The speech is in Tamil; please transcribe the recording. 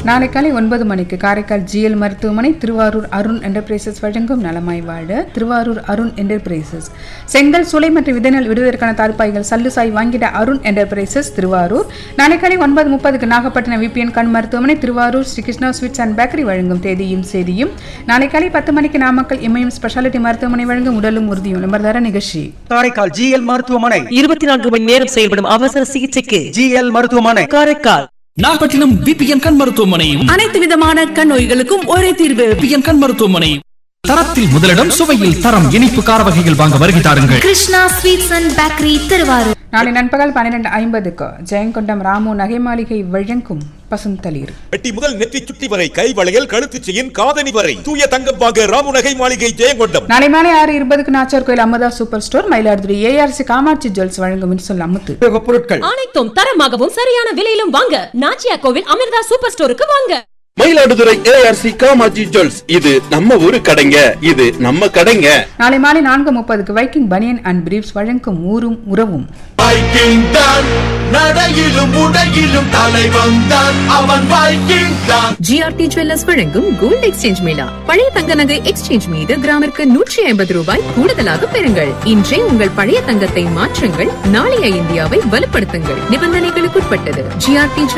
நாளை காலை 9 மணிக்கு காரைக்கால் ஜிஎல் மருத்துவமனை, திருவாரூர் அருண் என்டர்பிரைசஸ் வழங்கும் நலமாய் வாழ. திருவாரூர் அருண் என்டர்பிரைசஸ் செங்கல், சூளை மற்றும் விதைநெல் விடுவதற்கான தார்ப்பாய்கள் சல்லுசாய் வாங்கிட அருண் என்டர்பிரைசஸ் திருவாரூர். நாளை காலை 9:30க்கு நாகப்பட்டினம் விபிஎன் கண் மருத்துவமனை, Thiruvarur Sri Krishna sweets and bakery வழங்கும் தேதியும் செய்தியும். நாளை காலை 10 மணிக்கு நாமக்கல் எம்ஐஎம் ஸ்பெஷாலிட்டி மருத்துவமனை வழங்கும் உடலும் உறுதியும் நம்பர்தார நிகழ்ச்சி. காரைக்கால் ஜிஎல் மருத்துவமனை 24 மணி நேரம் செயல்படும் அவசர சிகிச்சைக்கு ஜிஎல் மருத்துவமனை காரைக்கால். நாகப்பட்டினம் விபிஎன் கண் மருத்துவமனையும் அனைத்து விதமான கண் நோய்களுக்கும் ஒரே தீர்வு. விபிஎன் கண் மருத்துவமனை. தரத்தில் முதலிடம், சுவையில் தரம். இனிப்பு கார வகைகள் வாங்க வருகை தாருங்கள். Krishna sweets and bakery Thiruvarur. நாளை நண்பகல் 12:50க்கு ஜெயங்கொண்டம் ராமு நகை மாளிகை வழங்கும் பசுந்தளிர். வெட்டி முதல் நெற்றி சுட்டி வரை, கை வளையல், கழுத்து செயின், காதணி வரை தூய தங்கம் வாங்க ராமு நகை மாளிகை ஜெயங்கொண்டம். நாளை மாலை 6:20க்கு நாச்சார் கோயில் Amudha super store, Mayiladuthurai ARC Kamakshi jewels வழங்கும் சொல் அமுத்து பொருட்கள் அனைத்தும் தரமாகவும் சரியான விலையிலும் வாங்க நாச்சியா கோவில் அமிர்தா சூப்பர் ஸ்டோருக்கு வாங்க. மயிலாடுதுறை ஏஆர்சி காமாட்சி ஜுவல்ஸ், இது நம்ம ஊரு கடைங்க, இது நம்ம கடைங்க. நாளை மாலை 4:30க்கு வைக்கிங் பனியன் அண்ட் பிரீப்ஸ் வழங்கும் ஊரும் உறவும். வைக்கிங் தான் நடையிலும் உடையிலும் தலைவன் தான், அவன் வைக்கிங் தான். ஜிஆர்டி ஜுவல்லர்ஸ் வழங்கும் கோல்ட் எக்ஸ்சேஞ்ச் மேளா. பழைய தங்க நகை எக்ஸ்சேஞ்ச் மீது கிராமிற்கு 150 ரூபாய் கூடுதலாக பெறுங்கள். இன்றே உங்கள் பழைய தங்கத்தை மாற்றுங்கள், நாளைய இந்தியாவை வலுப்படுத்துங்கள். நிபந்தனைகளுக்குட்பட்டது. ஜிஆர்டி